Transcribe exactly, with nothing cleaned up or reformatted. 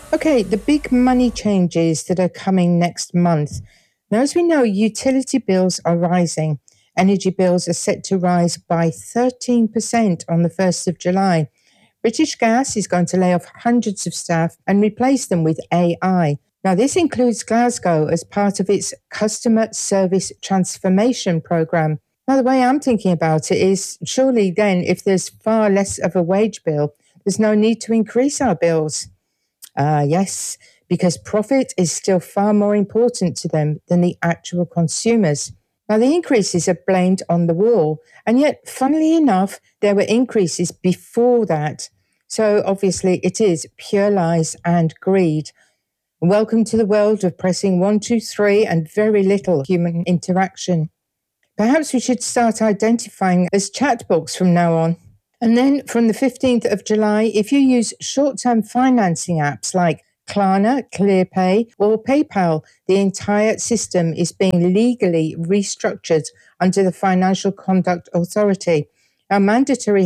Okay, the big money changes that are coming next month. Now, as we know, utility bills are rising. Energy bills are set to rise by thirteen percent on the first of July. British Gas is going to lay off hundreds of staff and replace them with A I. Now, this includes Glasgow as part of its customer service transformation program. Now, the way I'm thinking about it is surely then, if there's far less of a wage bill, there's no need to increase our bills. Ah, yes, because profit is still far more important to them than the actual consumers. Now, the increases are blamed on the war, and yet, funnily enough, there were increases before that. So, obviously, it is pure lies and greed. Welcome to the world of pressing one, two, three, and very little human interaction. Perhaps we should start identifying as chatbots from now on. And then from the fifteenth of July, if you use short-term financing apps like Klarna, ClearPay, or PayPal, the entire system is being legally restructured under the Financial Conduct Authority. Our mandatory